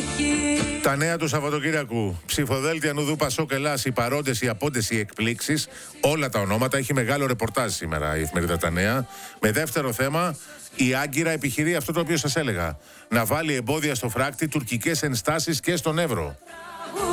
Τα νέα του Σαββατοκύριακου. Ψηφοδέλτια Νουδού Πασόκ Ελλάς, οι παρόντες, οι απόντες, οι εκπλήξεις. Όλα τα ονόματα. Έχει μεγάλο ρεπορτάζ σήμερα η εφημερίδα Τα Νέα. Με δεύτερο θέμα, η Άγκυρα επιχειρεί αυτό το οποίο σας έλεγα. Να βάλει εμπόδια στο φράκτη, τουρκικές ενστάσεις και στον Εύρο.